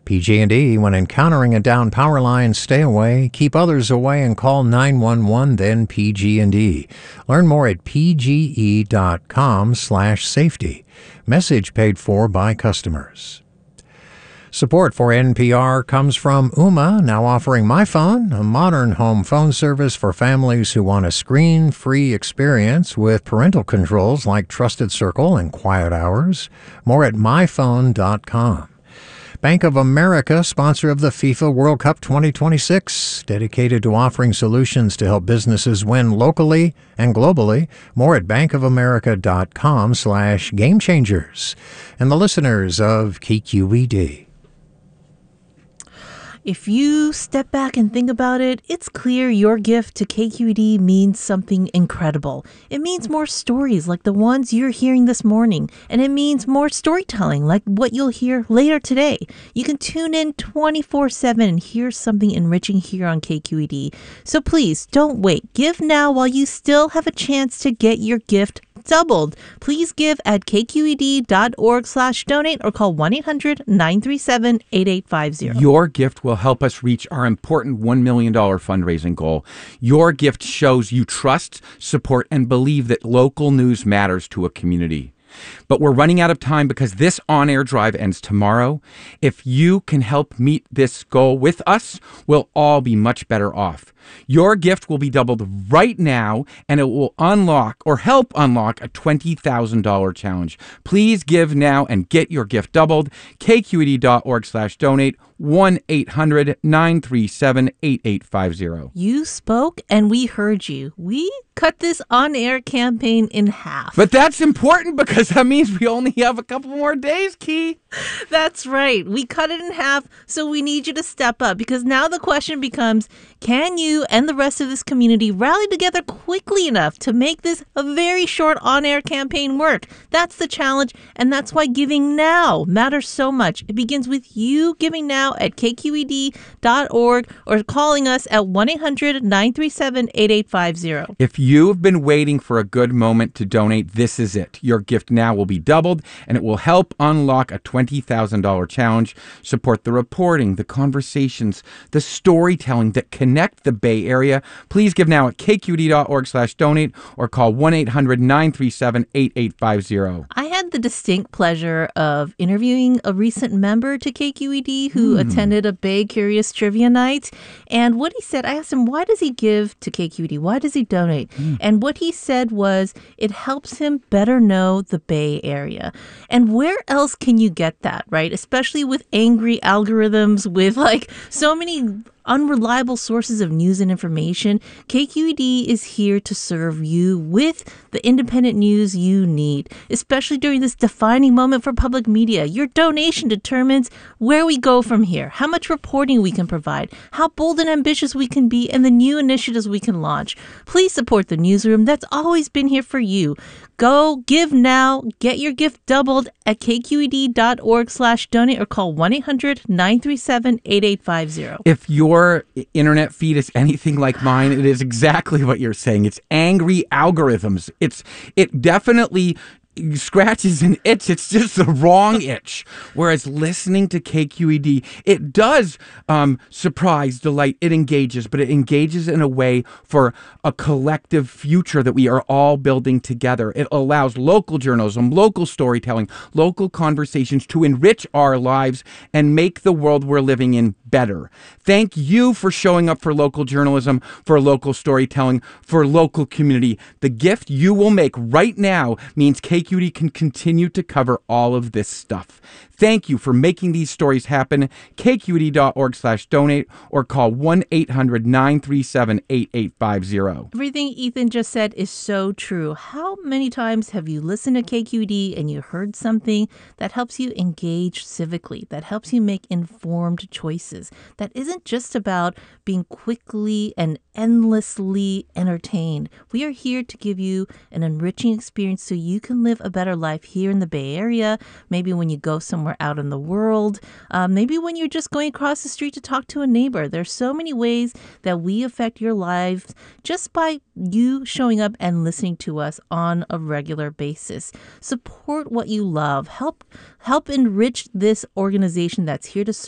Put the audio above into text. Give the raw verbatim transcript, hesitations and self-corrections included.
P G and E, when encountering a down power line, stay away, keep others away, and call nine one one, then P G and E. Learn more at pge.com slash safety. Message paid for by customers. Support for N P R comes from Ooma, now offering MyPhone, a modern home phone service for families who want a screen-free experience with parental controls like Trusted Circle and Quiet Hours. More at my phone dot com. Bank of America, sponsor of the FIFA World Cup twenty twenty-six, dedicated to offering solutions to help businesses win locally and globally. More at bankofamerica.com slash game changers. And the listeners of K Q E D. If you step back and think about it, it's clear your gift to K Q E D means something incredible. It means more stories like the ones you're hearing this morning, and it means more storytelling like what you'll hear later today. You can tune in twenty-four seven and hear something enriching here on K Q E D. So please, don't wait. Give now while you still have a chance to get your gift doubled. Please give at kqed.org slash donate or call one eight hundred nine three seven eight eight five zero. Your gift will help us reach our important one million dollars fundraising goal. Your gift shows you trust, support, and believe that local news matters to a community. But we're running out of time because this on-air drive ends tomorrow. If you can help meet this goal with us, we'll all be much better off. Your gift will be doubled right now, and it will unlock or help unlock a twenty thousand dollars challenge. Please give now and get your gift doubled. kqed.org slash donate, one eight hundred nine three seven eight eight five zero. You spoke and we heard you. We cut this on-air campaign in half. But that's important because that means we only have a couple more days, Key. That's right. We cut it in half, so we need you to step up because now the question becomes, can you and the rest of this community rally together quickly enough to make this a very short on-air campaign work? That's the challenge, and that's why giving now matters so much. It begins with you giving now at k q e d dot org or calling us at one eight hundred nine three seven eight eight five zero. If you've been waiting for a good moment to donate, this is it. Your gift now will be doubled, and it will help unlock a twenty thousand dollars challenge. Support the reporting, the conversations, the storytelling that connect the Bay Area. Please give now at kqed.org slash donate or call one eight hundred nine three seven eight eight five zero. I had the distinct pleasure of interviewing a recent member to K Q E D who mm. attended a Bay Curious Trivia Night. And what he said, I asked him, why does he give to K Q E D? Why does he donate? Mm. And what he said was, it helps him better know the Bay Area. And where else can you get that, right? Especially with angry algorithms, with like so many unreliable sources of news and information. K Q E D is here to serve you with the independent news you need, especially during this defining moment for public media. Your donation determines where we go from here, how much reporting we can provide, how bold and ambitious we can be, and the new initiatives we can launch. Please support the newsroom that's always been here for you. Go give now, get your gift doubled at kqed.org slash donate or call one eight hundred nine three seven eight eight five zero. If your internet feed is anything like mine, it is exactly what you're saying. It's angry algorithms. It's it definitely scratches an itch. It's just the wrong itch. Whereas listening to K Q E D, it does um, surprise, delight, it engages, but it engages in a way for a collective future that we are all building together. It allows local journalism, local storytelling, local conversations to enrich our lives and make the world we're living in better. Thank you for showing up for local journalism, for local storytelling, for local community. The gift you will make right now means K Q E D can continue to cover all of this stuff. Thank you for making these stories happen. kqed.org slash donate or call one eight hundred nine three seven eight eight five zero. Everything Ethan just said is so true. How many times have you listened to K Q E D and you heard something that helps you engage civically, that helps you make informed choices, that isn't just about being quickly and endlessly entertained? We are here to give you an enriching experience so you can live a better life here in the Bay Area, maybe when you go somewhere out in the world, uh, maybe when you're just going across the street to talk to a neighbor. There's so many ways that we affect your lives just by you showing up and listening to us on a regular basis. Support what you love. Help help enrich this organization that's here to serve